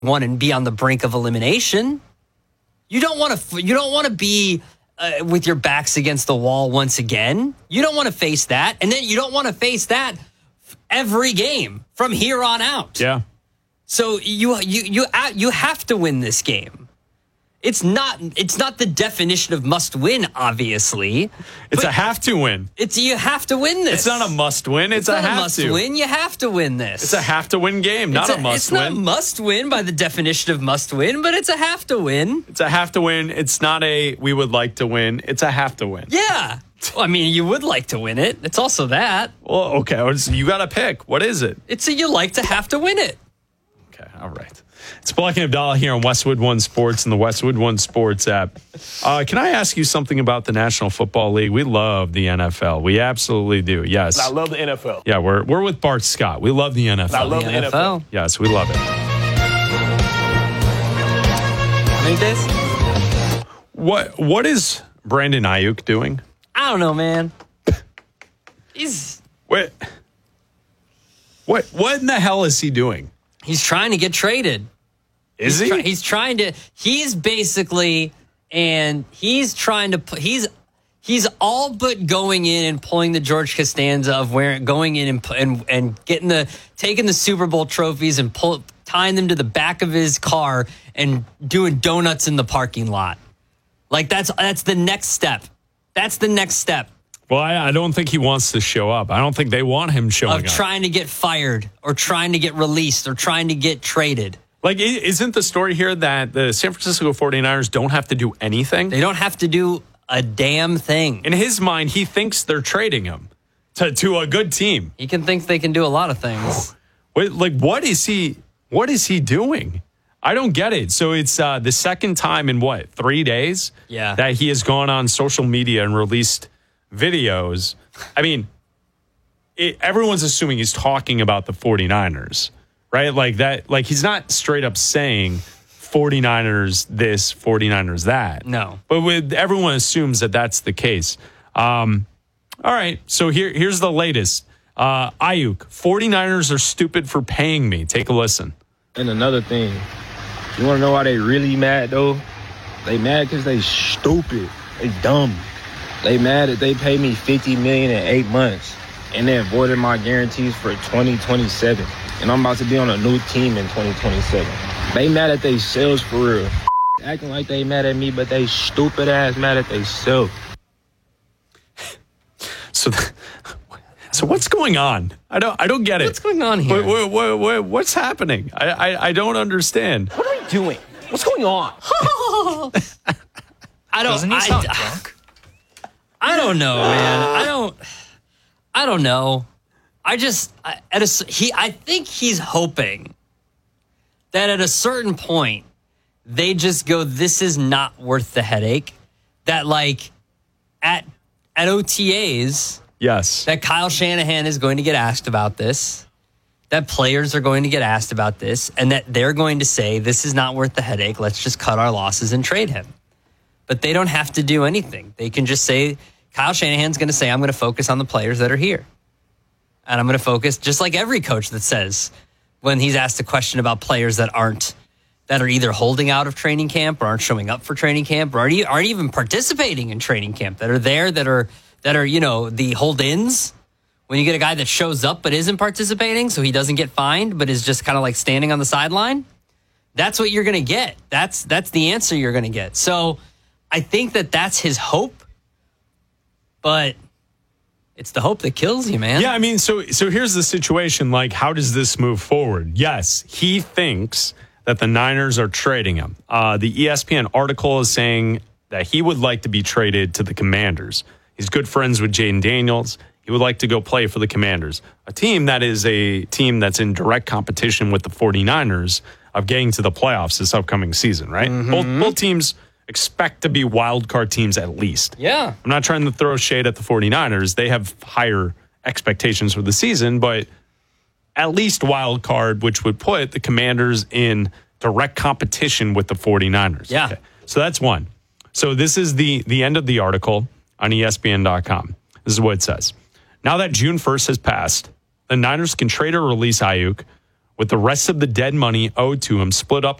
one and be on the brink of elimination. You don't want to be with your backs against the wall once again. You don't want to face that, and then you don't want to face that every game from here on out. Yeah. So you have to win this game. It's not the definition of must win, obviously. It's a have to win. You have to win this. It's not a must win. It's a not have a must to win. You have to win this. It's a have to win game, not a must win. It's not must win by the definition of must win, but it's a have to win. It's a have to win. It's not a we would like to win. It's a have to win. Yeah. Well, I mean, you would like to win it. It's also that. Well, okay. You got to pick. What is it? It's a you like to have to win it. Okay. All right. It's Black and Abdallah here on Westwood One Sports and the Westwood One Sports app. Can I ask you something about the National Football League? We love the NFL. We absolutely do. Yes. I love the NFL. Yeah, we're with Bart Scott. We love the NFL. I love the NFL. Yes, we love it. How many days? What is Brandon Ayuk doing? I don't know, man. He's What in the hell is he doing? He's trying to get traded. Is he? He's trying to. He's basically, and he's trying to. He's all but going in and pulling the George Costanza of going in and taking the Super Bowl trophies and tying them to the back of his car and doing donuts in the parking lot. Like that's the next step. That's the next step. Well, I don't think he wants to show up. I don't think they want him showing up. Of trying to get fired or trying to get released or trying to get traded. Like, isn't the story here that the San Francisco 49ers don't have to do anything? They don't have to do a damn thing. In his mind, he thinks they're trading him to a good team. He thinks they can do a lot of things. Wait, like, what is he doing? I don't get it. So it's the second time in 3 days? Yeah. That he has gone on social media and released videos. I mean, everyone's assuming he's talking about the 49ers, right? Like that, like he's not straight up saying 49ers this, 49ers that. No. But everyone assumes that that's the case. All right, so here's the latest. Ayuk, 49ers are stupid for paying me. Take a listen. And another thing, you want to know why they really mad, though? They mad because they stupid. They dumb. They mad that they paid me $50 million in 8 months, and they avoided my guarantees for 2027. And I'm about to be on a new team in 2027. They mad at they selves for real. Acting like they mad at me, but they stupid ass mad at they self. So what's going on? I don't get it. What's going on here? What's happening? I don't understand. What are we doing? What's going on? Doesn't he sound drunk? I don't know, man. I don't know. I think he's hoping that at a certain point they just go, this is not worth the headache. That like at OTAs, yes, that Kyle Shanahan is going to get asked about this, that players are going to get asked about this, and that they're going to say, this is not worth the headache. Let's just cut our losses and trade him. But they don't have to do anything. They can just say, Kyle Shanahan's going to say, I'm going to focus on the players that are here. And I'm going to focus, just like every coach that says, when he's asked a question about players that are either holding out of training camp or aren't showing up for training camp or aren't even participating in training camp, that are there, that are the hold-ins. When you get a guy that shows up but isn't participating, so he doesn't get fined, but is just kind of like standing on the sideline, that's what you're going to get. That's the answer you're going to get. So I think that's his hope, but it's the hope that kills you, man. Yeah, I mean, so here's the situation. Like, how does this move forward? Yes, he thinks that the Niners are trading him. The ESPN article is saying that he would like to be traded to the Commanders. He's good friends with Jaden Daniels. He would like to go play for the Commanders, a team that's in direct competition with the 49ers of getting to the playoffs this upcoming season, right? Mm-hmm. Both teams expect to be wild card teams at least. Yeah. I'm not trying to throw shade at the 49ers. They have higher expectations for the season, but at least wild card, which would put the Commanders in direct competition with the 49ers. Yeah. Okay. So that's one. So this is the end of the article on ESPN.com. This is what it says. Now that June 1st has passed, the Niners can trade or release Ayuk with the rest of the dead money owed to him split up